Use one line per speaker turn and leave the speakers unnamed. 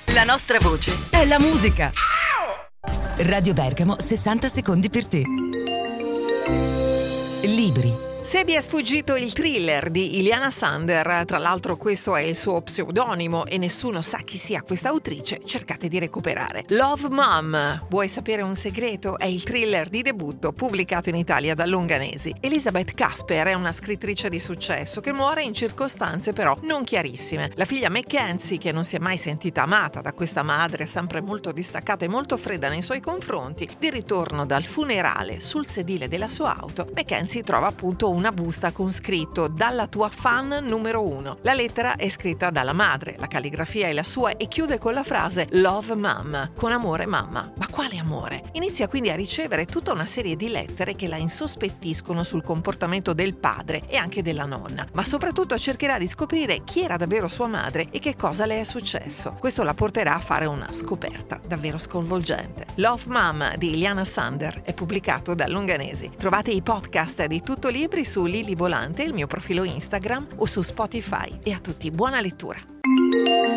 La nostra voce è la musica.
Radio Bergamo, 60 secondi per te. Libri.
Se vi è sfuggito il thriller di Iliana Sander, tra l'altro questo è il suo pseudonimo e nessuno sa chi sia questa autrice, cercate di recuperare. Love Mom, vuoi sapere un segreto? È il thriller di debutto pubblicato in Italia da Longanesi. Elizabeth Casper è una scrittrice di successo che muore in circostanze però non chiarissime. La figlia Mackenzie, che non si è mai sentita amata da questa madre sempre molto distaccata e molto fredda nei suoi confronti, di ritorno dal funerale sul sedile della sua auto, Mackenzie trova appunto una busta con scritto "Dalla tua fan numero 1". La lettera è scritta dalla madre, la calligrafia è la sua e chiude con la frase "Love Mom", con amore mamma. Ma quale amore? Inizia quindi a ricevere tutta una serie di lettere che la insospettiscono sul comportamento del padre e anche della nonna, ma soprattutto cercherà di scoprire chi era davvero sua madre e che cosa le è successo. Questo la porterà a fare una scoperta davvero sconvolgente. Love Mom di Iliana Sander è pubblicato da Longanesi. Trovate i podcast di Tutto Libri su Lili Volante, il mio profilo Instagram, o su Spotify. E a tutti buona lettura.